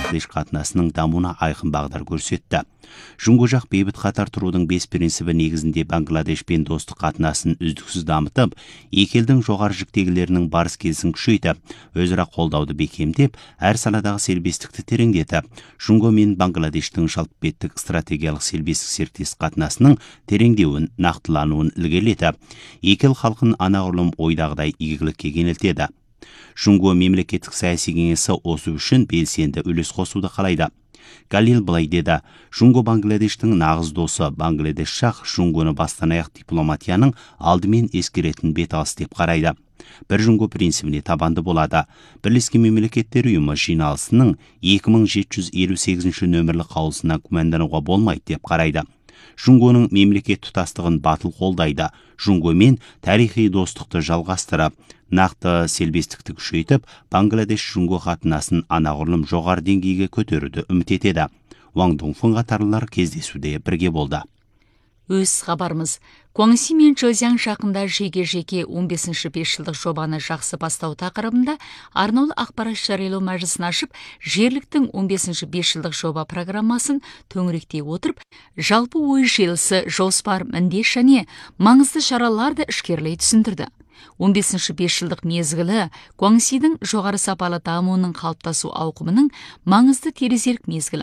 Бангладеш қатынасының дамуына айқын бағдар көрсетті. Жұңго жақ бейбіт қатар тұрудың 5 принципі негізінде Бангладешпен достық қатынасын үздіксіз дамытып, екі елдің жоғары жіктегілерінің барыс келісін күшейтіп, өзара қолдауды бекемдеп, әр саладағы сербестікті тереңдетіп, Жұңго мен Бангладештің жалпы беттік стратегиялық сербестік серіктестік қатынасының тереңдеуін, нақтылануын ілгерілетіп, екі ел халқын анағұрлым ойдағыдай игілікке кенелтеді. Жұңго мемлекеттік саяси кеңесі осы үшін белсенді үлес қосуды қалайды. Галил былай деді: Жұңго Бангладештің нағыз досы, Бангладеш жақ Жұңгоны бастан аяқ дипломатияның алдымен ескеретін беталыс деп қарайды. Бір Жұңго принципіне табанды болады. Бірлескен мемлекеттер ұйымы жиналысының 2758 нөмірлі қаулысына күмәндануға болмайды деп қарайды. Жұңгоның мемлекет тұтастығын батыл қолдайды. Жұңгомен тарихи достықты жалғастырып, нақты сербестікті күшейтіп, Бангладеш Жұңго қатынасын анағұрлым жоғары деңгейге көтеруді үміт етеді. Ван Дунфын қатарлар кездесуде бірге болды. Өз хабарымыз. Куаңси мен Чжозяң жақында жеке-жеке 15-ші 5 жылдық жобаны жақсы бастау тақырыбында арнаулы ақпарат жариялау мәжілісін ашып, жерліктің 15-ші 5 жылдық жоба программасын төңіректей отырып, жалпы ой желісі, жоспар, міндет және маңызды шараларды ішкерлей түсіндірді. 15-ші 5 жылдық мезгілі Куаңсидің жоғары сапалы дамуының қалыптасу ауқымының маңызды терезелік мезгілі.